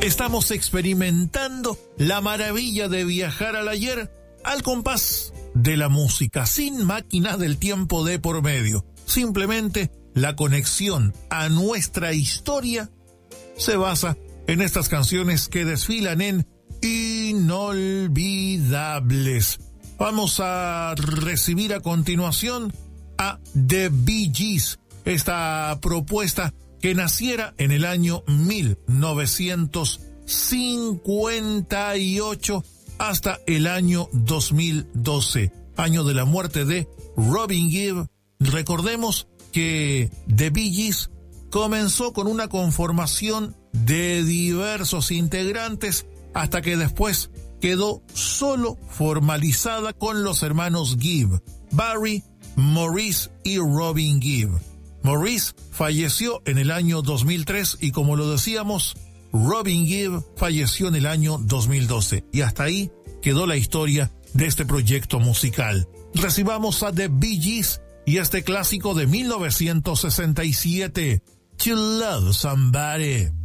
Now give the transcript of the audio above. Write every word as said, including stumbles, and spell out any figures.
estamos experimentando la maravilla de viajar al ayer al compás de la música, sin máquina del tiempo de por medio. Simplemente la conexión a nuestra historia se basa en estas canciones que desfilan en Inolvidables. Vamos a recibir a continuación a The Bee Gees, esta propuesta que naciera en el año mil novecientos cincuenta y ocho hasta el año dos mil doce, año de la muerte de Robin Gibb. Recordemos que The Bee Gees comenzó con una conformación de diversos integrantes hasta que después quedó solo formalizada con los hermanos Gibb, Barry, Maurice y Robin Gibb. Maurice falleció en el año dos mil tres y, como lo decíamos, Robin Gibb falleció en el año dos mil doce. Y hasta ahí quedó la historia de este proyecto musical. Recibamos a The Bee Gees y este clásico de mil novecientos sesenta y siete, To Love Somebody.